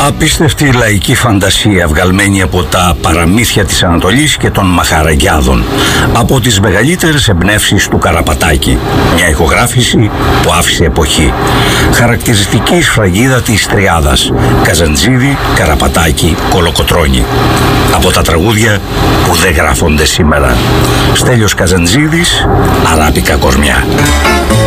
Απίστευτη λαϊκή φαντασία βγαλμένη από τα παραμύθια της Ανατολής και των Μαχαραγιάδων, από τις μεγαλύτερες εμπνεύσεις του Καραπατάκη. Μια ηχογράφηση που άφησε εποχή. Χαρακτηριστική σφραγίδα της τριάδας Καζαντζίδη, Καραπατάκη, Κολοκοτρώνη. Από τα τραγούδια που δεν γράφονται σήμερα. Στέλιος Καζαντζίδης, Αράπικα Κορμιά.